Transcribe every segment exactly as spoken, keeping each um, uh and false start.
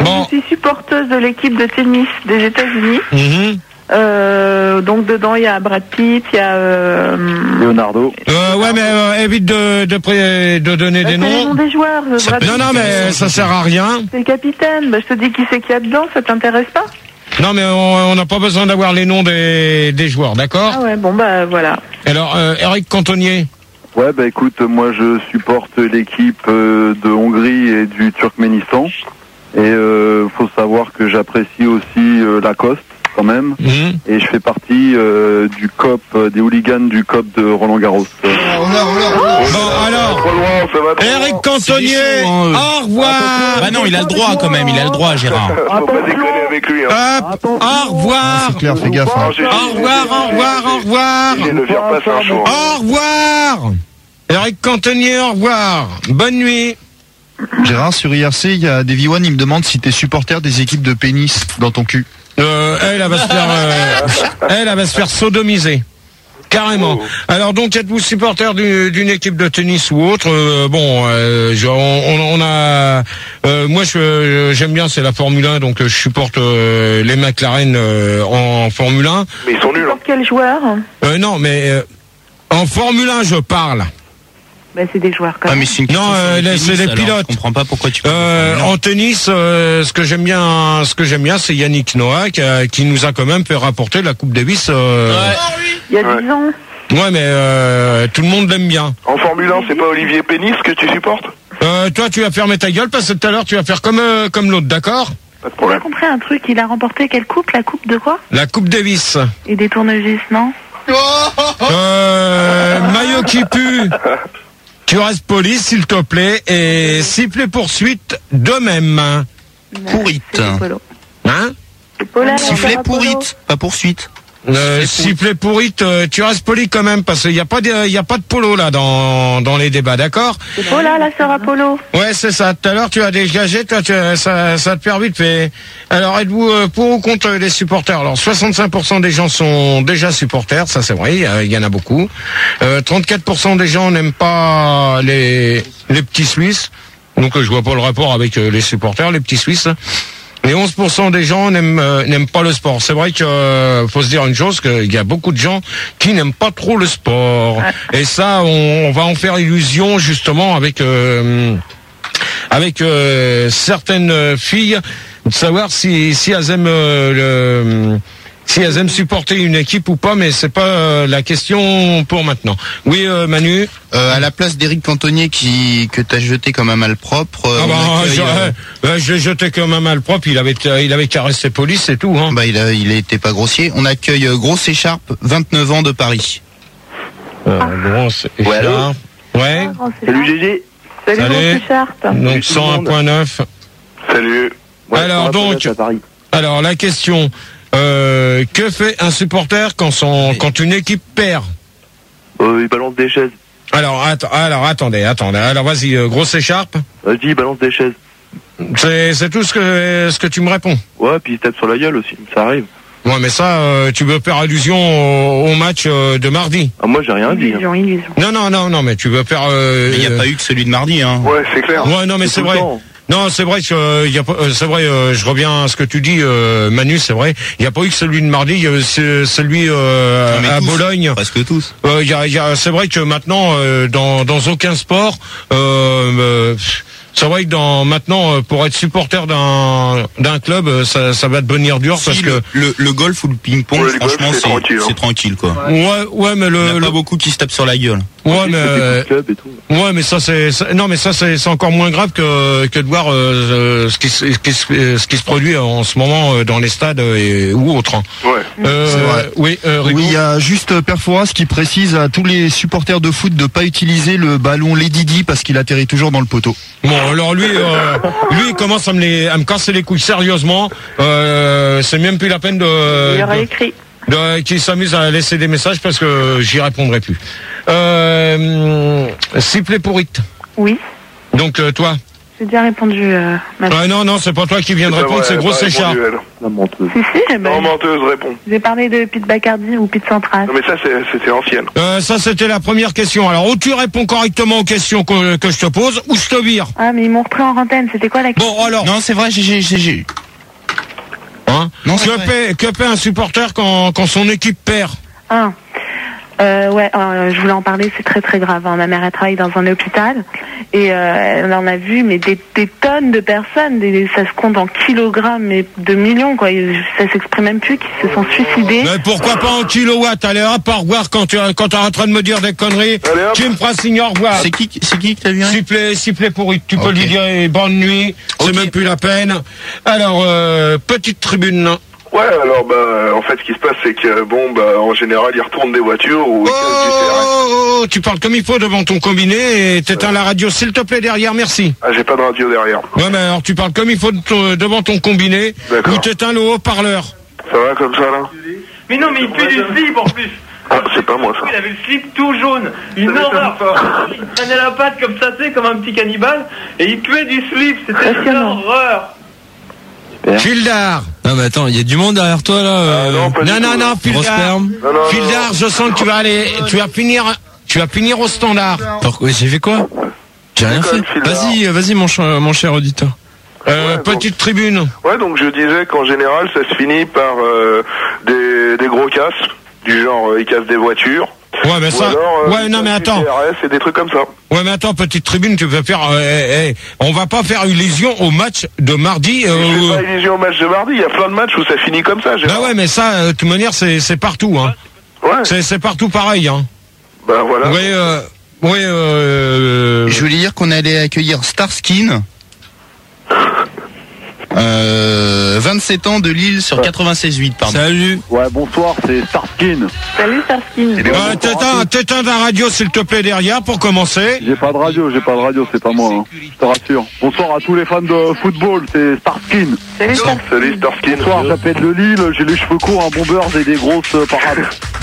bon. Je suis supporteuse de l'équipe de tennis des États-Unis. Mmh. Euh, donc dedans il y a Brad Pitt, il y a euh, Leonardo. Euh, ouais, mais euh, évite de de, pré- de donner bah, des c'est les noms. noms des joueurs. Brad Non, non, mais ça sert à rien. C'est le capitaine. Bah, je te dis qui c'est qu'il y a dedans. Ça t'intéresse pas? Non, mais on n'a pas besoin d'avoir les noms des des joueurs, d'accord? Ah ouais, bon bah voilà. Alors, euh, Eric Cantonier. Ouais, bah écoute, moi je supporte l'équipe euh, de Hongrie et du Turkménistan. Et euh, faut savoir que j'apprécie aussi euh, Lacoste, quand même. Mmh. Et je fais partie euh, du C O P, euh, des hooligans du C O P de Roland Garros. Bon, alors, Eric Cantonier, au revoir. Bah non, il a le droit quand même, il a le droit, Gérard. Faut pas déconner avec lui. Hein. Hop, au revoir. C'est clair, fais gaffe. Hein. Au revoir, au revoir, au revoir. Il ne vire pas ça chaud. Au revoir. Eric Cantonier, au revoir. Bonne nuit. Gérard, sur I R C, il y a Davy One, il me demande si t'es supporter des équipes de pénis dans ton cul. Euh, elle, elle va se faire, euh, elle, elle va se faire sodomiser. Carrément. Alors donc, êtes-vous supporter du- d'une équipe de tennis ou autre? Euh, Bon, euh, je- on, on a, euh, moi, je, j'aime bien, c'est la Formule un, donc euh, je supporte euh, les McLaren euh, en Formule un. Mais ils sont nuls. Hein. Pour quel joueur? Euh, non, mais euh, en Formule un, je parle. Bah c'est des joueurs quand Ah, même. mais c'est une question Non, sur euh, le là, tennis, c'est les alors, pilotes. Je comprends pas pourquoi tu parles. Euh, de Formule un. en tennis, euh, ce que j'aime bien, ce que j'aime bien, c'est Yannick Noah qui, a- qui nous a quand même fait rapporter la Coupe Davis. Euh, Il y a Ouais. dix ans. ouais, mais euh, tout le monde l'aime bien. En Formule un, c'est pas Olivier Pénis que tu supportes? Euh, toi, tu vas fermer ta gueule parce que tout à l'heure, tu vas faire comme euh, comme l'autre, d'accord? Pas de J'ai problème. compris un truc. Il a remporté quelle coupe? La coupe de quoi? La Coupe Davis. Et des tournevis, non? Euh, maillot qui pue. Tu restes poli, s'il te plaît, et sifflet poursuite de même. Pourrite. C'est du polo. Hein? C'est Paula, Sifflet la polo. pourrite, pas poursuite. Euh, sifflet pourrite, euh, tu restes poli quand même parce qu'il n'y a pas de, il y a pas de polo là dans dans les débats, d'accord? C'est Paula, la sœur Apollo. Ouais, c'est ça. Tout à l'heure, tu as dégagé, toi, tu, ça, ça te perd vite fait. Alors, êtes-vous euh, pour ou contre les supporters? Alors, soixante-cinq pour cent des gens sont déjà supporters, ça c'est vrai, il y, a- il y en a beaucoup. Euh, trente-quatre pour cent des gens n'aiment pas les les petits Suisses. Donc, euh, je vois pas le rapport avec euh, les supporters, les petits Suisses. Et onze pour cent des gens n'aiment euh, n'aiment pas le sport. C'est vrai que euh, faut se dire une chose, qu'il y a beaucoup de gens qui n'aiment pas trop le sport. Et ça, on, on va en faire illusion justement avec euh, avec euh, certaines filles de savoir si si elles aiment euh, le si elles aiment supporter une équipe ou pas, mais c'est pas euh, la question pour maintenant. Oui, euh, Manu. Euh, à la place d'Éric Cantonier qui que t'as jeté comme un malpropre. euh, Ah bah, on accueille, je, euh, euh, je l'ai jeté comme un malpropre. Il avait il avait qu'à rester poli, c'est tout. Hein. bah il a il a été pas grossier. On accueille euh, Grosse Écharpe, vingt-neuf ans de Paris. Euh, grosse Ouais, allô écharpe. Ouais. Oh, c'est Salut ça. Gégé. Salut, Salut. grosse écharpe. Donc cent un virgule neuf. Salut. Ouais, Alors, ça va, donc- peut-être à Paris. Alors la question, euh, que fait un supporter quand son quand une équipe perd? Euh, il balance des chaises. Alors att- alors attendez, attendez. Alors vas-y, euh, grosse écharpe. Vas-y, il balance des chaises. C'est c'est tout ce que ce que tu me réponds. Ouais, puis il tape sur la gueule aussi, ça arrive. Ouais, mais ça, euh, tu veux faire allusion au, au match euh, de mardi. Ah, moi j'ai rien dit. Hein. Illusion, illusion. Non, non, non, non, mais tu veux faire. Euh, Il n'y a euh, pas eu que celui de mardi, hein. Ouais, c'est clair. Ouais, non, mais c'est tout le vrai. temps. Non, c'est vrai que euh, y a pas, euh, c'est vrai. euh, je reviens à ce que tu dis, euh, Manu. C'est vrai. Il y a pas eu que celui de mardi. Il y a eu ce- celui euh, Non, mais à tous, Bologne. Presque tous. Euh, y a, y a, c'est vrai que maintenant, euh, dans, dans aucun sport, euh, euh, c'est vrai que dans maintenant, euh, pour être supporter d'un d'un club, euh, ça, ça va devenir dur Si, parce le, que le, le golf ou le ping-pong, Ouais, le golf, franchement, c'est c'est tranquille, hein. c'est tranquille, quoi. ouais, ouais, mais Il n'y le, a le pas beaucoup qui se tapent sur la gueule. ouais, mais euh, Club et tout. ouais, mais ça c'est ça- non, mais ça c'est c'est encore moins grave que que de voir euh, euh, ce qui se- ce qui se euh, ce qui se produit en ce moment euh, dans les stades euh, et ou autres. Hein. Ouais. Euh, C'est vrai. Oui, euh, Rigo. Oui, il y a juste Perforas qui précise à tous les supporters de foot de pas utiliser le ballon Lady Di parce qu'il atterrit toujours dans le poteau. Bon, alors lui, euh, lui, il commence à me les, à me casser les couilles sérieusement. Euh, c'est même plus la peine de, Il aura de, écrit. de- qu'il s'amuse à laisser des messages parce que j'y répondrai plus. Euh, sifflet pourrite. Oui. Donc euh, toi, J'ai déjà répondu, euh, ah, non, non, c'est pas toi qui viens de répondre, c'est Gros Séchard. La menteuse. Si, si, j'ai Non, menteuse, réponds. j'ai parlé de Pete Bacardi ou Pete Sampras. Non, mais ça, c'est- c'était ancienne. Euh, ça, c'était la première question. Alors, ou tu réponds correctement aux questions que, que je te pose, ou je te vire. Ah, mais ils m'ont repris en antenne, c'était quoi la question? Bon, alors. Non, c'est vrai, j'ai, j'ai, j'ai. Hein Non, c'est que, vrai. paie, que paie un supporter quand, quand son équipe perd? Ah. Euh, ouais, euh, je voulais en parler, c'est très très grave. Hein. Ma mère elle travaille dans un hôpital et euh, on en a vu mais des, des tonnes de personnes, des, ça se compte en kilogrammes et de millions quoi. Et ça s'exprime même plus qu'ils se sont suicidés. Mais pourquoi pas en kilowatts? Allez hop, au revoir quand tu quand t'es en train de me dire des conneries. Allez, hop. Tu me feras signe au revoir. C'est qui, c'est qui que t'as vu? Sifflet, sifflet pourri. Tu peux Ok. lui dire eh, bonne nuit. C'est Ok. même plus la peine. Alors, euh, petite tribune. Ouais, alors, bah, en fait, ce qui se passe, c'est que, bon, bah, en général, ils retournent des voitures ou ils Oh, cassent du C R S. oh, oh, tu parles comme il faut devant ton combiné et t'éteins la radio, s'il te plaît, derrière, merci. Ah, j'ai pas de radio derrière. Ouais, mais alors tu parles comme il faut de ton- devant ton combiné D'accord. ou t'éteins le haut-parleur. Ça va comme ça, là? Mais non, mais il pue du slip en plus. Ah, c'est pas moi, ça. Il avait le slip tout jaune. Une horreur. Il prenait la patte comme ça, tu sais, comme un petit cannibale. Et il puait du slip. C'était une Impressionnant. horreur. Fildar. Non mais attends, il y a du monde derrière toi là. Ah, euh, non, pas du Non, tout, non, non, Gros Fildar. sperme. Non, non, Fildar, je sens que tu vas aller, tu vas finir, tu vas finir au standard. Pourquoi j'ai fait quoi? J'ai rien fait. Déconne, Fildar. Vas-y, vas-y mon, ch- mon cher auditeur. Euh, Ouais, bon. petite tribune. Ouais, donc je disais qu'en général, ça se finit par euh, des, des gros casses, du genre, euh, ils cassent des voitures. Ouais, mais Ou ça, alors, euh, ouais, ils non, mais cassent du attends. C R S et des trucs comme ça. Ouais, mais attends, petite tribune, tu peux faire, euh, eh, eh, on va pas faire illusion au match de mardi. Je Euh, fais pas illusion au match de mardi, il y a plein de matchs où ça finit comme ça, bah Gérard. ouais, mais ça, euh, de toute manière, c'est, c'est partout, hein. Ouais, C'est, c'est partout pareil, hein. bah voilà. Oui, euh, oui, euh, Je voulais dire qu'on allait accueillir Starskin. Euh, vingt-sept ans de Lille sur quatre-vingt-seize huit, pardon. Salut. Ouais, bonsoir, c'est Starskin. Salut Starskin. euh, t'éteins, t'éteins ta radio, s'il te plaît, derrière, pour commencer. J'ai pas de radio, j'ai pas de radio, c'est pas moi, hein. Je te rassure. Bonsoir à tous les fans de football, c'est Starskin. Salut Starskin. Salut Starskin. Bonsoir, j'appelle de Lille, j'ai les cheveux courts, un bombers et des grosses euh, parades.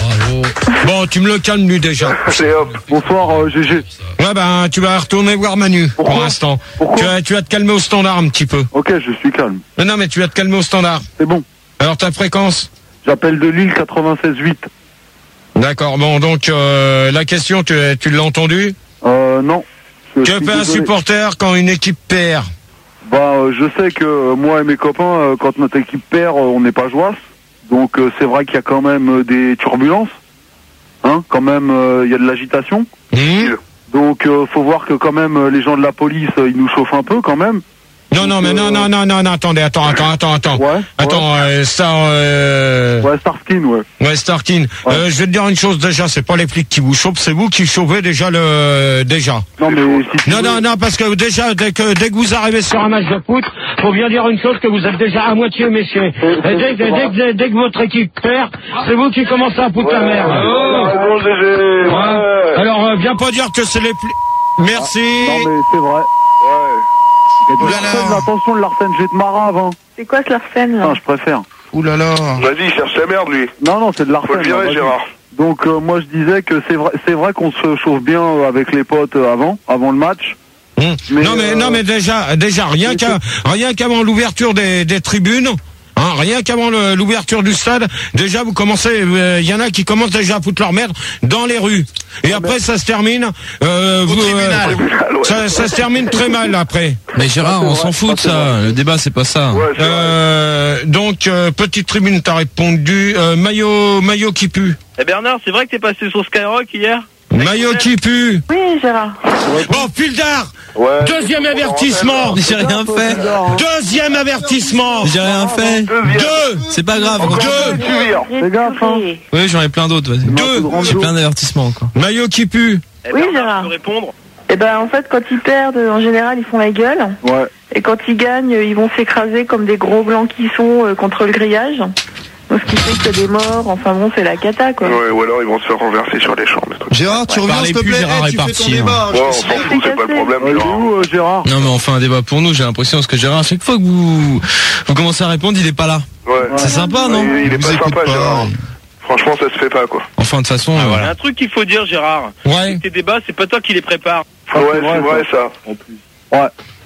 Bon, tu me le calmes, lui, déjà. Allez hop. Bonsoir, euh, G G. Ouais, ben, tu vas retourner voir Manu, pour Pourquoi l'instant. Pourquoi Tu vas, tu vas te calmer au standard un petit peu. Ok, je suis calme. Non, non, mais tu vas te calmer au standard. C'est bon. Alors, ta fréquence? J'appelle de Lille quatre-vingt-seize huit. D'accord, bon, donc, euh, la question, tu, tu l'as entendue? Euh, non. Je Que suis fait un désolé. supporter quand une équipe perd? Bah, euh, je sais que euh, moi et mes copains, euh, quand notre équipe perd, euh, on n'est pas joyeux. Donc, euh, c'est vrai qu'il y a quand même euh, des turbulences. Hein, quand même, euh, il y a de l'agitation. Hmm Donc, euh, faut voir que quand même, euh, les gens de la police, euh, ils nous chauffent un peu quand même. Non, non, mais non, non, non, non, non, attendez, attends, attends, attends, attends. Ouais. Attends, euh, ça, euh... Ouais, Starskin, ouais. Ouais, Starkin. Ouais. Euh, je vais te dire une chose déjà, c'est pas les flics qui vous chauffent, c'est vous qui chauffez déjà le déjà. Non, mais si tu Non, veux- non, non, parce que déjà, dès que dès que vous arrivez sur un match de foot, faut bien dire une chose que vous êtes déjà à moitié méchés. Et dès, que- dès, que- dès que votre équipe perd, c'est vous qui commencez à foutre la merde. C'est bon, G G. Ouais. Ouais. Alors, euh, viens pas dire que c'est les flics. Merci. Non, mais c'est vrai. Ouais. Il y a du Oulala. Larsen, attention, le Larsen, j'ai de marave, hein. C'est quoi ce Larsen là? Enfin, je préfère. Ouh là là. Vas-y, cherche la merde, lui. Non, non, c'est de Larsen. Faut le virer, hein, vas-y. Gérard. Donc, euh, moi, je disais que c'est vrai, c'est vrai qu'on se chauffe bien euh, avec les potes euh, avant, avant le match. Hum. Mais, non mais euh, non mais déjà déjà rien mais qu'à rien qu'avant l'ouverture des, des tribunes. Hein, rien qu'avant le- l'ouverture du stade, déjà vous commencez, il y en a qui commencent déjà à foutre leur merde dans les rues. Et après ça se termine, euh, vous, tribunal. euh, ça, ça se termine très mal après. Mais Gérard, c'est on vrai, s'en fout de ça, c'est ça. Le débat c'est pas ça. Ouais, c'est vrai. Euh, donc euh, petite tribune, t'as répondu euh, maillot maillot qui pue. Eh Bernard, c'est vrai que t'es passé sur Skyrock hier? Maillot qui pue. Oui Gérard. Bon, Fildar, Ouais. deuxième avertissement. J'ai rien fait. Deuxième avertissement. J'ai rien fait. Deux. C'est pas grave. Deux. Fais gaffe, hein. Oui, j'en ai plein d'autres. Vas-y. Deux. J'ai plein d'avertissements encore. Maillot qui pue. Eh Oui, Bernard, Gérard. tu peux répondre? Eh ben en fait quand ils perdent, en général ils font la gueule. Ouais. Et quand ils gagnent, ils vont s'écraser comme des gros blancs qui sont euh, contre le grillage. Donc ce qui fait qu'il y a des morts, enfin bon c'est la cata quoi. Ouais, ou alors ils vont se faire renverser sur les champs, des trucs. Gérard, tu reviens, Parlez s'il te plus, plaît. Gérard Eh, est tu fais parti, ton hein. débat. Ouais, on s'en fout, c'est pas le problème, Euh, il est Gérard. où, euh, Gérard? Non mais on fait un débat pour nous, j'ai l'impression parce que Gérard, à chaque fois que vous vous commencez à répondre, il est pas là. Ouais. C'est sympa, non? Il, il est Vous pas écoute sympa, pas. Gérard. Franchement, ça se fait pas, quoi. Enfin de toute façon, euh, Il y voilà. a un truc qu'il faut dire, Gérard. Ouais. Tes débats, c'est pas toi qui les prépare. Ah, ouais, c'est vrai, c'est vrai, ça. En plus. Ouais, c'est vrai.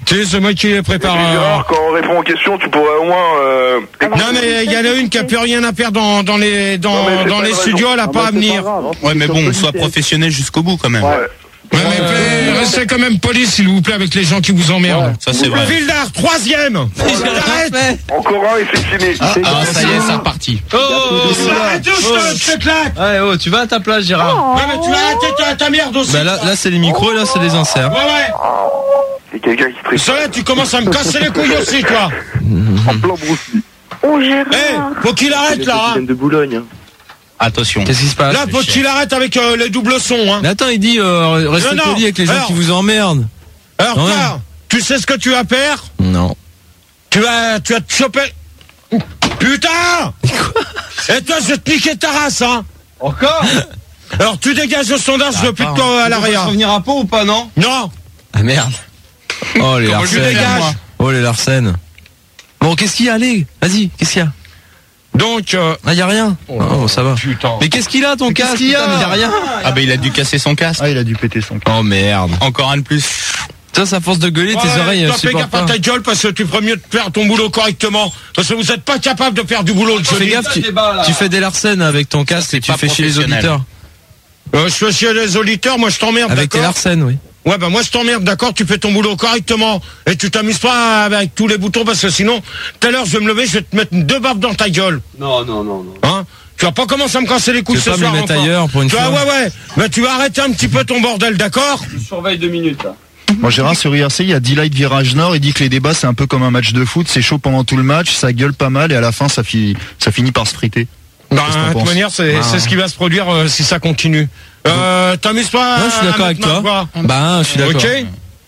Tu sais, c'est moi qui les prépare. Et puis, Gérard, quand on répond aux questions, tu pourrais au moins... Euh... Non, mais il y en a une qui a plus rien à perdre dans, dans les, dans, Non, mais dans c'est les pas une studios, elle a Ah, pas bah, à c'est venir. pas grave, hein. Ouais, mais bon, sois professionnel jusqu'au bout quand même. Ouais. Ouais, mais euh, restez quand même poli, s'il vous plaît, avec les gens qui vous emmerdent. Ouais. Ça, c'est vrai. Vildar, troisième. Arrête. Encore un et c'est fini. Ah, ah, ça y est, c'est reparti. Oh, oh, Arrête, je te- je te claque. Ouais, oh, tu vas à ta place, Gérard. Ouais, mais tu vas arrêter ta, ta merde aussi. Bah là, là c'est les micros, et là c'est les inserts. Ouais, ouais. C'est quelqu'un qui triche. Ça, tu commences à me casser les couilles aussi, toi. En plein broussi. Oh, Gérard. Eh, faut qu'il arrête, là. Hein. de Boulogne. Attention. Qu'est-ce qui se passe? Là, faut qu'il arrête avec euh, les doubles sons, hein. Mais attends, il dit euh, restez Non, non. poli avec les gens Alors- qui vous emmerdent. Alors, Ouais. toi, tu sais ce que tu vas faire? Non. Tu vas, tu vas te choper. Putain! Et toi, je vais te niquer ta race, hein. Encore? Alors, tu dégages le sondage, je veux plus de toi à l'arrière. revenir à Pau ou pas, non? Non, Ah merde. Oh les tu Larsen. dégages. Oh les Larsen. Bon, qu'est-ce qu'il y a? Allez, vas-y, qu'est-ce qu'il y a? Donc, euh, Ah, y a rien. Oh, ça va. putain. Mais qu'est-ce qu'il a ton casque? qu'est-ce qu'il y a Putain, mais y a rien. Ah bah il a dû casser son casque. Ah, il a dû péter son casque. Oh merde. Encore un de plus. Ça, ça force de gueuler, tes Ouais, oreilles toi, elles fais gaffe supportent à pas. ta gueule parce que tu ferais mieux de faire ton boulot correctement. Parce que vous êtes pas capable de faire du boulot, je Fais dis. gaffe, tu, tu fais des Larsen avec ton casque c'est et tu pas fais chier les professionnel. auditeurs. Euh, je fais chier les auditeurs, moi je t'emmerde, Avec tes d'accord? Larsen, oui. Ouais, bah moi je t'emmerde, d'accord? Tu fais ton boulot correctement. Et tu t'amuses pas avec tous les boutons parce que sinon, tout à l'heure je vais me lever, je vais te mettre deux baffes dans ta gueule. Non, non, non, non. Hein? Tu vas pas commencer à me casser les couilles Tu ce veux pas me soir les mettre encore. ailleurs pour une Tu vois, fois? ouais, ouais. Mais tu vas arrêter un petit peu ton bordel, d'accord? Je surveille deux minutes, là. Moi, Gérard, sur I R C, il y a D-Light Virage Nord. Il dit que les débats, c'est un peu comme un match de foot. C'est chaud pendant tout le match, ça gueule pas mal et à la fin, ça, fi- ça finit par se friter. Bah, Qu'est-ce que t'en de toute penses? manière, c'est Ah. c'est ce qui va se produire euh, si ça continue. Euh, t'amuses pas? Non, je suis d'accord à avec mettre toi. ma voix. Bah, je suis d'accord. Ok?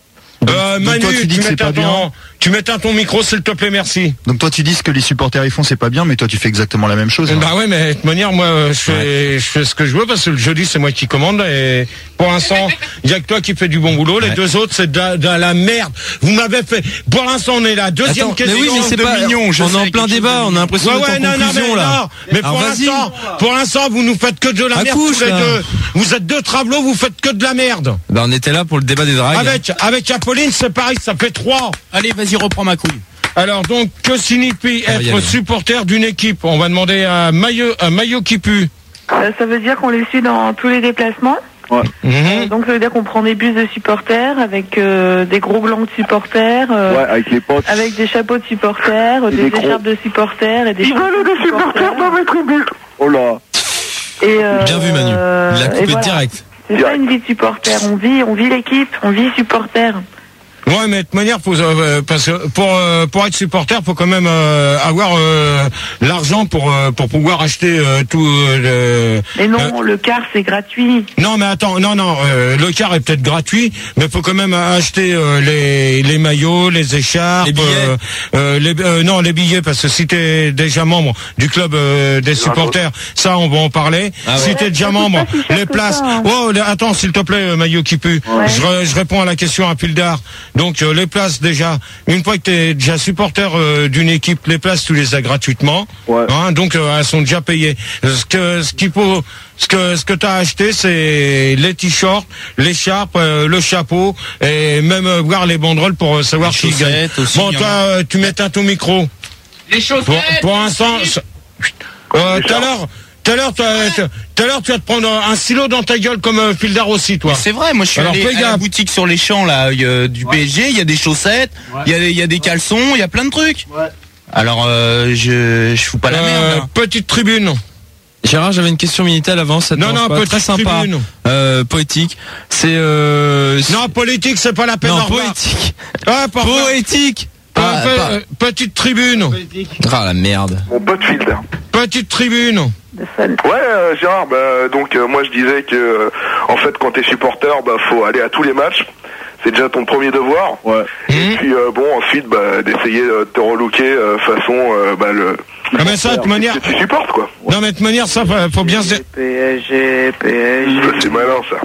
Euh, donc Manu, toi, tu dis tu que c'est m'éteins pas bien ton, tu m'éteins ton micro, s'il te plaît, merci. Donc toi, tu dis ce que les supporters ils font, c'est pas bien, mais toi, tu fais exactement la même chose. hein. Bah ouais, mais de toute manière, moi, euh, je fais, je fais ce que je veux parce que le jeudi, c'est moi qui commande et pour l'instant, il y a que toi qui fais du bon boulot. Les Ouais. deux autres, c'est de, la- de la merde. Vous m'avez fait. Pour l'instant, on est là. Deuxième Attends, mais question. oui, mais c'est de pas. mignon, je on est sais, en quelque plein chose de débat, on a mignon. l'impression Ouais, d'être ouais, en non, non, conclusion mais là. non. Mais Alors, pour vas-y. l'instant, pour l'instant, vous nous faites que de la merde Accouche, tous les là. deux. Vous êtes deux travelots, vous faites que de la merde. Bah, on était là pour le débat des dragues. Avec, avec Apolline, c'est pareil, ça fait trois. Allez, vas-y, reprends ma couille. Alors donc, que signifie va y être aller. supporter d'une équipe? On va demander à Maillot, à Maillot qui pue. Euh, ça veut dire qu'on les suit dans tous les déplacements. Ouais. Mhm. Euh, donc ça veut dire qu'on prend des bus de supporters avec euh, des gros glands de supporters, euh, Ouais, avec les potes. avec des chapeaux de supporters, euh, Et des des gros- écharpes de supporters et des Ils chaussures veulent de des supporters dans mes tribunes. Oh là. Et, euh, Bien vu, Manu. Il l'a et coupé voilà. direct. C'est pas une vie de supporter. On vit, on vit l'équipe, on vit supporter. Ouais, mais de toute manière, faut, euh, parce que pour euh, pour être supporter, faut quand même euh, avoir euh, l'argent pour euh, pour pouvoir acheter euh, tout. Euh, le... Mais non, le car c'est gratuit. Non, mais attends, non, non, euh, le car est peut-être gratuit, mais faut quand même acheter euh, les les maillots, les écharpes, Les billets. euh, euh, les, euh, non, les billets, parce que si t'es déjà membre du club euh, des supporters, ça, on va en parler. Ah ouais. Si t'es déjà Ça coûte membre, pas si cher les que places. ça, hein. Oh, les- attends, s'il te plaît, euh, maillot qui pue. Ouais. Je, re- je réponds à la question à Pildar. Donc euh, les places déjà, une fois que t'es déjà supporter euh, d'une équipe, les places tu les as gratuitement. Ouais. Hein, donc euh, elles sont déjà payées. Ce que ce qu'il faut, ce que ce que t'as acheté, c'est les t-shirts, l'écharpe, euh, le chapeau et même euh, voir les banderoles pour euh, savoir Les qui gagne. chaussettes aussi, Bon, il y en toi, a. euh, tu m'éteins ton micro. Les chaussettes. Pour, pour l'instant, ça- euh, tout à l'heure. Tout à l'heure, tu vas- tout à l'heure, tu vas te prendre un stylo dans ta gueule comme euh, Pildar aussi, toi. C'est vrai, moi je suis Alors, allé fais à la gaffe. boutique sur les champs là, il y a du P S G, il y a des chaussettes, il y, a des- il y a des caleçons, il y a plein de trucs. Alors euh, je je fous pas la Euh, merde. Là. petite tribune. Gérard, j'avais une question Minitel avant, ça te Non, dérange non, pas, petite très sympa, tribune. euh, poétique. C'est euh... Non, politique, c'est pas la peine. non, au revoir. poétique. Ah, par contre, Poétique. euh, Pas- pe- pas- euh, petite tribune. Ah la merde. Mon pote Fielder. Petite tribune. De fun. Ouais, euh, Gérard, bah, donc euh, moi je disais que euh, en fait quand t'es supporter, bah faut aller à tous les matchs. C'est déjà ton premier devoir. Ouais. Et Mhm. puis euh, bon ensuite bah, d'essayer euh, de te relooker euh, façon euh, bah, le Ah, mais ça, de toute manière. que tu supportes quoi. Non, mais de toute manière, ça, faut, faut bien se dire. P S G, P S G. Ça, c'est malin ça.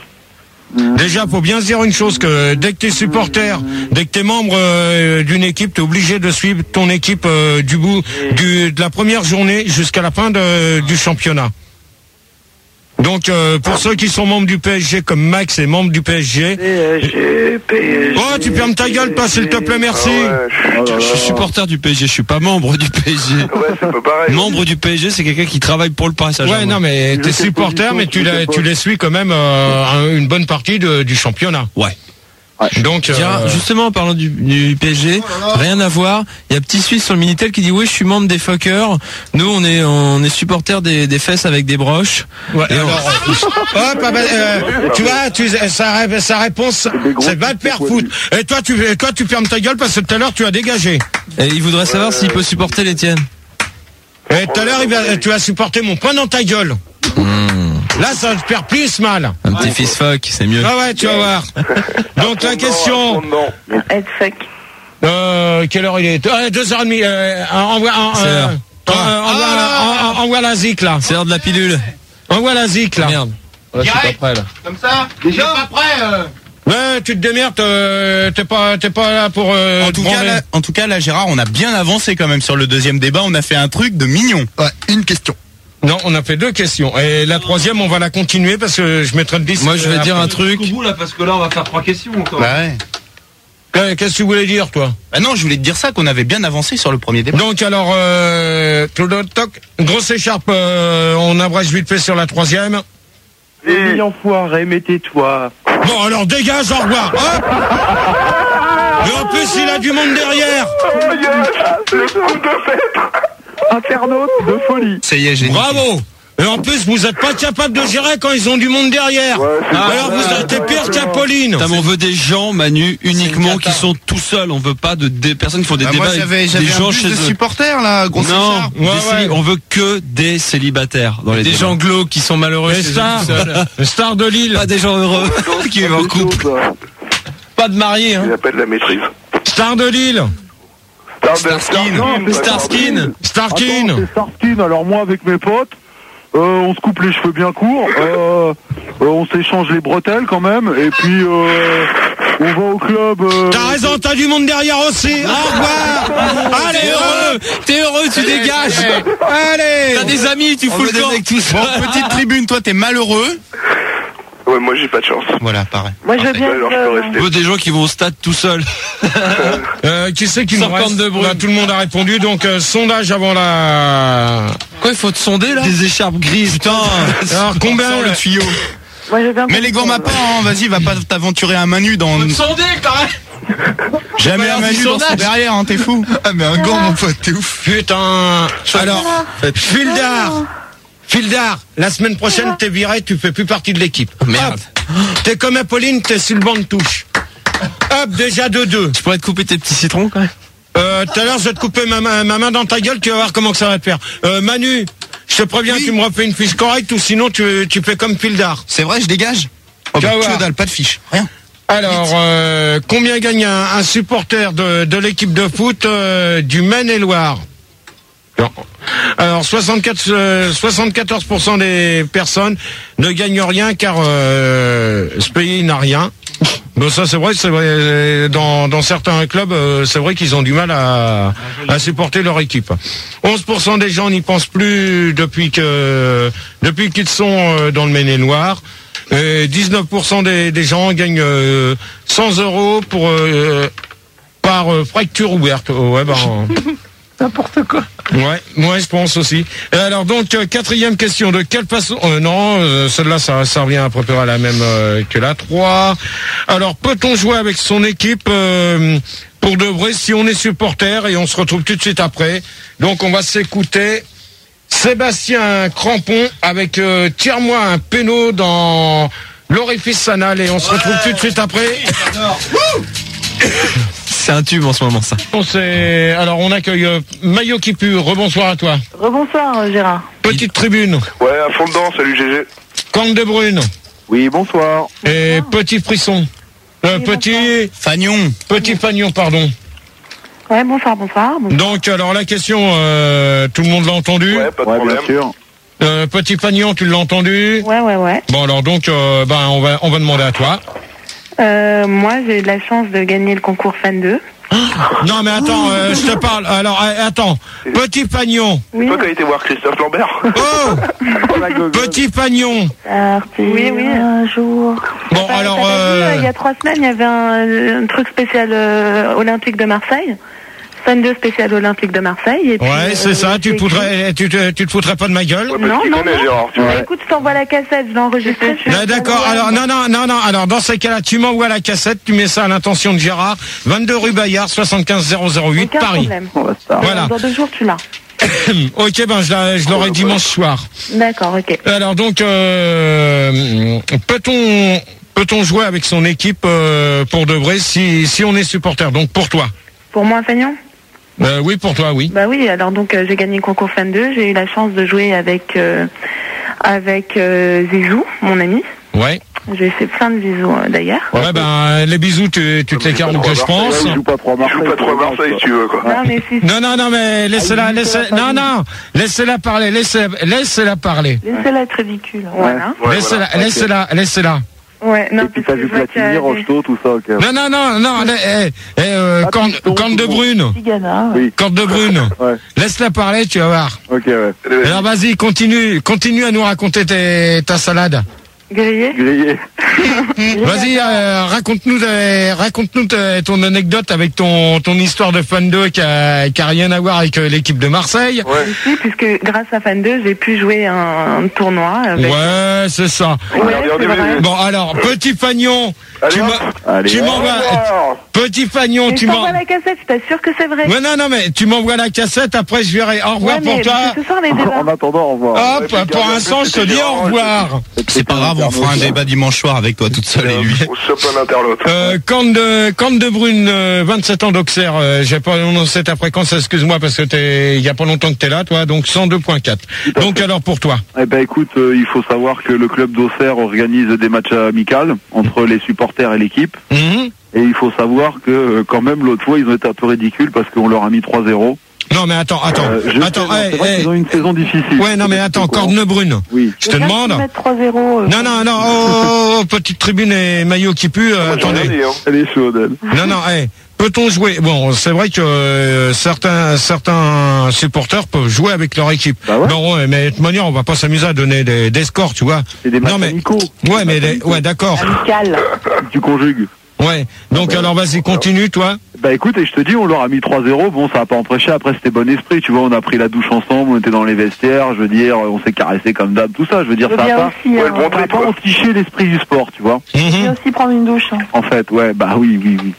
Déjà, faut bien se dire une chose, que dès que t'es supporter, dès que t'es membre euh, d'une équipe, t'es obligé de suivre ton équipe euh, du bout, du, de la première journée jusqu'à la fin de, du championnat. Donc euh, pour ceux qui sont membres du P S G comme Max est membre du P S G. P S G, P S G. Oh, tu fermes ta gueule, toi, s'il te plaît, merci. Ah ouais, Je suis supporter du P S G, je suis pas membre du P S G. ouais, c'est pas pareil. Membre du P S G, c'est quelqu'un qui travaille pour le Paris Saint-Germain. Ouais, non, mais t'es supporter, mais tu, la, tu les suis quand même euh, une bonne partie de, du championnat. Ouais. Donc, Tiens, euh, justement, en parlant du, du P S G, rien à voir. Il y a Petit Suisse sur le Minitel qui dit oui, je suis membre des fuckers. Nous, on est, on est supporters des, des fesses avec des broches. Ouais, Et on- alors, hop, ah bah, euh, tu vois, tu, sa, sa réponse, c'est va te faire foutre. Et toi, tu, et toi, tu fermes ta gueule parce que tout à l'heure, tu as dégagé. Et il voudrait savoir s'il peut supporter l'Étienne. Et tout à l'heure, il va- tu as supporté mon poing dans ta gueule. Là, ça va te faire plus mal. Un petit fils fuck, c'est mieux. Ah ouais, tu vas voir. Donc la question, Head fuck. euh, quelle heure il est euh, deux heures trente. Euh, envoie, en- C'est euh, l'heure. euh, envoie, en- en- envoie la zik là. C'est l'heure de la pilule. Envoie la zik là. Merde. Ouais, je suis pas prêt là. Comme ça. Déjà pas prêt. Ouais, tu te démerdes. euh, t'es pas, t'es pas là pour. Euh, En tout, te cas, branler. là, en tout cas, là, Gérard, on a bien avancé quand même sur le deuxième débat. On a fait un truc de mignon. Ouais, une question. Non, on a fait deux questions. Et la troisième, on va la continuer parce que je mettrai le dix. Moi, je vais dire un truc. Au bout là, parce que là, on va faire trois questions encore. Bah ouais. Euh, Qu'est-ce que tu voulais dire, toi? Bah non, je voulais te dire ça, qu'on avait bien avancé sur le premier débat. Donc alors, euh, toc, toc, grosse écharpe, euh, on abrège vite fait sur la troisième. Et enfoiré, mais tais-toi. Bon alors dégage, au revoir. Hop. Et en plus il a du monde derrière. Le coup de fête. Internaute de folie. Ça y est, j'ai Bravo. Et en plus vous êtes pas capable de gérer quand ils ont du monde derrière. Alors vous êtes pire qu'Apolline. Putain, mais on veut des gens, Manu, uniquement qui sont tout seuls. On veut pas de des personnes qui font des Bah, débats moi, avec j'avais, des j'avais gens un bus chez de eux. supporters, là, grosse Non, écharpe. des Ouais, céli- ouais. on veut que des célibataires dans les Des débats. gens glauques qui sont malheureux Les stars, les stars de Lille. Pas des gens heureux qui vivent en couple. Pas de mariés, hein. Il appelle la maîtrise. Stars de Lille. Starskin. Starskin. Starkin. Attends, c'est Starskin. Alors moi avec mes potes, euh, on se coupe les cheveux bien courts, euh, euh, on s'échange les bretelles quand même, et puis euh, on va au club. Euh, T'as raison, t'as du monde derrière aussi. Au revoir. Allez, T'es heureux, t'es heureux, tu dégages. Allez. T'as des amis, tu On fous veut le des camp. mecs tout seuls. Bon, petite tribune, toi, t'es malheureux. Ouais, moi j'ai pas de chance. Voilà, pareil. Moi, je veux bien. Alors je peux euh, rester. On veut des gens qui vont au stade tout seuls. Euh, qui c'est qui nous cinquante reste de bruit. Bah, tout le monde a répondu, donc euh, sondage avant la... Quoi, il faut te sonder là? Des écharpes grises. Putain. Alors combien Sors le tuyau. Moi, je veux bien. Mais les gants pas, hein, vas-y, va pas t'aventurer à Manu dans. Sonder quand même. Jamais Pas à l'heure du Manu dans son sondage. derrière, hein, t'es fou. Ah, mais un gant, mon pote, t'es ouf. Putain. Alors, Fildar, Fildar, la semaine prochaine t'es viré, tu fais plus partie de l'équipe. Merde. Hop. T'es comme Apolline, t'es sur le banc de touche. Hop, déjà deux deux. Je pourrais te couper tes petits citrons quand même. Euh, tout à l'heure, je vais te couper ma, main- ma main dans ta gueule, tu vas voir comment que ça va te faire. Euh, Manu, je te préviens, tu me refais une fiche correcte ou sinon tu, tu fais comme Fildar. C'est vrai, je dégage. Oh, Tu bah, vas voir. que dalle, pas de fiche. Rien. Alors, euh, combien gagne un, un supporter de, de l'équipe de foot euh, du Maine-et-Loire? Non. Alors, soixante-quatre, euh, soixante-quatorze pour cent des personnes ne gagnent rien car euh, ce pays n'a rien. Bon, ça c'est vrai, c'est vrai. Dans, dans certains clubs, euh, c'est vrai qu'ils ont du mal à, à supporter leur équipe. onze pour cent des gens n'y pensent plus depuis que depuis qu'ils sont euh, dans le Maine-et-Loire. Et dix-neuf pour cent des, des gens gagnent euh, cent euros pour euh, par euh, fracture ouverte. Oh, ouais, ben, N'importe quoi. ouais, moi je pense aussi. Et alors donc euh, quatrième question, de quelle façon euh, non, euh, celle-là ça, ça revient à peu près à la même euh, que la trois. Alors peut-on jouer avec son équipe euh, pour de vrai si on est supporter? Et on se retrouve tout de suite après. Donc on va s'écouter Sébastien Crampon avec euh, Tire-moi un péno dans l'orifice anal et on se retrouve tout de suite après. C'est un tube en ce moment ça. On s'est- Alors on accueille euh, Maillot qui pue, rebonsoir à toi. Rebonsoir, euh, Gérard. Petite tribune, Ouais, à fond dedans, salut G G. Corne de Brune Oui, bonsoir. et Petit Frisson. Euh, Oui, petit, Fagnon. petit Fagnon, pardon. Ouais, bonsoir, bonsoir. bonsoir. Donc alors la question, euh, tout le monde l'a entendu. Ouais, pas de Ouais, problème. bien sûr. Euh, Petit Fagnon, tu l'as entendu. Ouais, ouais, ouais. Bon alors donc, euh, ben on va on va demander à toi. Euh, moi, j'ai eu de la chance de gagner le concours Fan deux. Non mais attends, euh, je te parle. Alors euh, attends, Petit Pagnon. Oui. Toi, t'as été voir Christophe Lambert. Oh, Petit Pagnon. Oui, oui. Un jour. Bon T'as- alors, t'as vu, euh, euh, il y a trois semaines, il y avait un, un truc spécial euh, olympique de Marseille. Fan deux spécial olympique de Marseille. Et puis, ouais, c'est euh, ça. Tu j'ai te foutrais, tu te, tu te foutrais pas de ma gueule. Ouais, parce Non, qu'il non, connaît non. Gérard, tu Bah, vois. écoute, je t'envoie la cassette, je l'ai enregistrée. je- Là, d'accord. Alors non, non, non, non. Alors dans ces cas-là, tu m'envoies la cassette, tu mets ça à l'intention de Gérard, vingt-deux rue Bayard, soixante-quinze zéro zéro huit, Aucun Paris. problème. Voilà. Dans deux jours, tu l'as. Ok, ben je, la- je l'aurai dimanche soir. D'accord, ok. Alors donc, euh, peut-on peut-on jouer avec son équipe euh, pour de vrai si si on est supporter? Donc pour toi. Pour moi, Fagnon? Euh, oui, pour toi, oui. Bah oui, alors donc euh, j'ai gagné le concours Fan deux, j'ai eu la chance de jouer avec euh, avec euh, Zizou, mon ami. Ouais. J'ai fait plein de bisous euh, d'ailleurs. Ouais, ben les bisous, tu, tu te les carmes que je pense. Il joue pas trop à Il Marseille. joue pas trop à Marseille, si tu veux, quoi. Non mais si, Non, non, non, mais laissez-la, laissez, non, non, laissez-la parler, laissez, laissez-la parler. laissez-la être ridicule. Voilà. Ouais, Laissez-la, voilà. laissez-la, laissez-la. Ouais, non, Et puis parce t'as que vu je vois qu'il y a Platini, des- Rocheteau, tout ça, ok. Non, non, non, non, eh, eh, euh, Ah, corne, piston, corne de tout le monde. brune, Tigana. Oui. corne de brune. Ouais, Laisse-la parler, tu vas voir. ok, ouais. Alors vas-y, continue, continue à nous raconter tes, ta salade. Grillé. Grillé. Vas-y, euh, raconte-nous, euh, raconte-nous ta- ton anecdote avec ton, ton histoire de Fan deux qui a, qui a rien à voir avec euh, l'équipe de Marseille. Ouais. Ici, puisque grâce à Fan deux, j'ai pu jouer un, un tournoi. Avec... Ouais, c'est ça. Ouais, Regardez, c'est regardez, vrai. Bon, alors, petit Fagnon, Allez, tu hop. m'as- Allez, tu hop. m'envoies, Alors, petit Fagnon, Mais tu je t'envoie m'envoies. la cassette, je t'assure que c'est vrai. Ouais, non, non, mais tu m'envoies la cassette, après je verrai. Au revoir Ouais, pour mais toi. parce que ce soir, les débats. En attendant, au revoir. Hop, Ouais, puis pour garde l'instant, un je peu, te dis c'était au Gérard, revoir. C'est pas grave, on fera un débat dimanche soir avec toi toute seule et lui. on se chope un interlope. Euh, Corne de, Corne de Brune, euh, vingt-sept ans d'Auxerre, euh, j'ai pas annoncé ta fréquence, excuse-moi, parce que t'es, il y a pas longtemps que t'es là, toi, donc cent deux point quatre. Donc alors pour toi. Eh ben écoute, euh, il faut savoir que le club d'Auxerre organise des matchs amicaux entre les supporters et l'équipe. Mhm. Et il faut savoir que euh, quand même l'autre fois ils ont été un peu ridicules parce qu'on leur a mis trois zéro. Non, mais attends, attends, Euh, je attends, sais, non, hey, c'est vrai hey. qu'ils ont eu une saison difficile. Ouais, non, mais attends, Corne de Brune. Oui. Je te demande. mettre trois zéro. euh, Non, non, non, oh, oh, oh, petite tribune et maillot qui pue, euh, Moi, j'en ai attendez. dit, hein. Elle est chaude, elle. Non, non, hey, peut-on jouer? Bon, c'est vrai que euh, certains certains supporters peuvent jouer avec leur équipe. Bah ouais. Non, ouais, mais de toute manière, on va pas s'amuser à donner des, des scores, tu vois. C'est des matchs Non, mais- amicaux. Ouais, mais les- ouais, d'accord. Amical. Tu conjugues. Ouais. Donc bah, alors vas-y, continue, toi. Bah écoute, et je te dis, on leur a mis trois zéro, bon ça a pas empêché, après c'était bon esprit, tu vois, on a pris la douche ensemble, on était dans les vestiaires, je veux dire, on s'est caressé comme d'hab, tout ça, je veux dire, Je veux ça a bien pas, aussi. Ouais, hein, le bon ça a trip, pas quoi. entiché l'esprit du sport, tu vois, Je vais Mhm. aussi prendre une douche. hein. en fait, ouais, bah oui, oui, oui.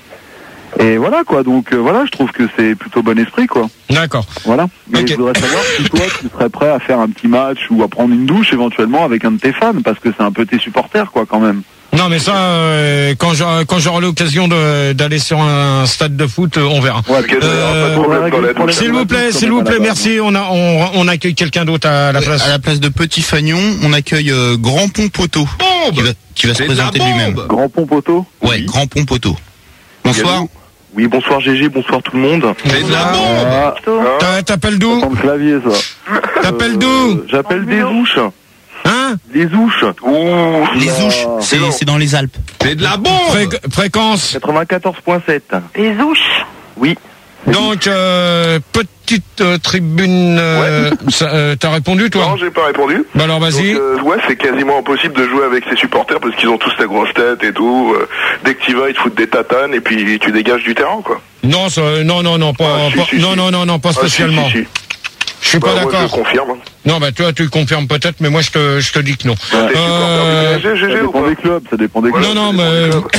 Et voilà quoi, donc euh, voilà, je trouve que c'est plutôt bon esprit quoi, D'accord. voilà. Mais Ok. je voudrais savoir si toi tu serais prêt à faire un petit match ou à prendre une douche éventuellement avec un de tes fans, parce que c'est un peu tes supporters quoi quand même. Non, mais ça, euh, quand j'aurai quand j'aurai l'occasion de- d'aller sur un stade de foot, euh, on verra. Ouais, Ok, puis- ça ira, pas de problème dans la douche. S'il vous plaît, s'il vous plaît, merci. On a on, on accueille quelqu'un d'autre à la place. À la place de Petit Fagnon, on accueille euh, Grand Pont Poteau qui va, qui va se C'est de la présenter bombe. lui-même. Grand pont poteau. Ouais, Grand Pont Poteau. Bonsoir. Oui, bonsoir G G, bonsoir tout le monde. C'est de la bombe. Ah, T'a- T'appelles d'où? sans le clavier ça. T'appelles d'où? Euh, J'appelle des ouches. Hein? Des ouches. Ouh, Les Oula. Ouches, c'est c'est dans les Alpes. C'est de la bombe. Fréquence. quatre-vingt-quatorze point sept. Les ouches. Oui. Donc euh, petite euh, tribune. euh, ça, euh, T'as répondu toi? non, j'ai pas répondu. Bah alors vas-y. Donc, euh, ouais, c'est quasiment impossible de jouer avec ses supporters parce qu'ils ont tous ta grosse tête et tout. Euh, dès que tu vas, ils te foutent des tatanes et puis tu dégages du terrain, quoi. Non, ça, non, non, non, pas, Ah, si, pas- si, non, si. non, non, non, pas Ah, si, spécialement. si, si. Je suis Bah, pas moi, je d'accord. confirme. Non, bah toi, tu le confirmes peut-être, mais moi, je te, je te dis que non. T'es Euh, supporter du P S G, G Ça G ou dépend pas des clubs, ça dépend des clubs. non, non, ça dépend mais des clubs.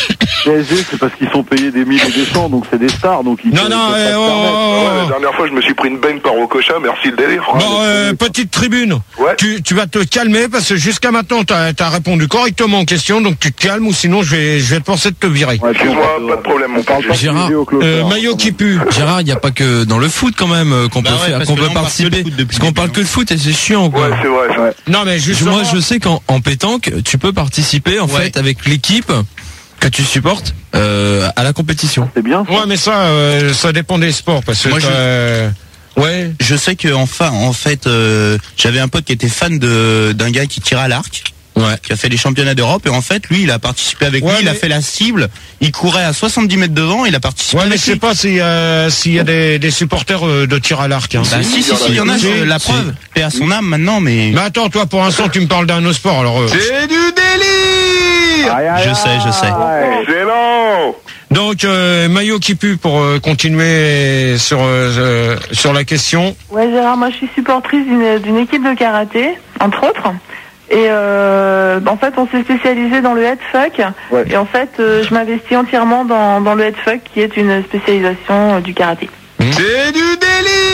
P S G, c'est parce qu'ils sont payés des mille et des cents, donc c'est des stars, donc ils non, peuvent- non, ils peuvent eh, pas se oh, permettre. oh, Ouais, la oh. dernière fois, je me suis pris une baigne par Okocha, merci le délire. Bon, euh, petite tribune. Ouais. Tu, tu vas te calmer parce que jusqu'à maintenant, t'as as répondu correctement aux questions, donc tu te calmes ou sinon je vais, je vais te penser de te virer. Ouais, puis on Excuse-moi, parle- pas de problème, mon on parle pote. pas de Gérard, G G au club, Euh, hein, maillot quand qui même. pue. Gérard, il n'y a pas que dans le foot quand même euh, qu'on Bah peut ouais, faire, parce qu'on que peut là, on parle que de participer. foot depuis Parce le qu'on parle début, que de foot et c'est chiant quoi. Ouais, c'est vrai. ça. Ouais. Non, mais Je- justement. Moi, je sais qu'en en pétanque, tu peux participer en Ouais. fait avec l'équipe que tu supportes euh, à la compétition. C'est bien. ça. Ouais, mais ça, euh, ça dépend des sports parce que. Moi, je- t'as- Ouais. Je sais que enfin, en fait, euh, j'avais un pote qui était fan de d'un gars qui tirait à l'arc. Ouais. qui a fait les championnats d'Europe, et en fait, lui, il a participé avec Ouais, lui, il a mais- fait la cible, il courait à soixante-dix mètres devant, il a participé Ouais, mais avec je sais lui. pas s'il y a, s'il y a des, des supporters euh, de tir à l'arc. Hein. Bah, si, si, si, il y en a, Si, je- la si. preuve, paix à son âme maintenant, mais... Mais attends, toi, pour l'instant, tu me parles d'un autre sport, alors... euh, C'est du délire. Je sais, je sais. Excellent. Donc, euh, maillot qui pue pour euh, continuer sur, euh, euh, sur la question. Ouais, Gérard, moi je suis supportrice d'une d'une équipe de karaté, entre autres. Et euh, en fait, on s'est spécialisé dans le headfuck. Ouais. Et en fait, euh, je m'investis entièrement dans, dans le headfuck, qui est une spécialisation euh, du karaté. C'est du délire.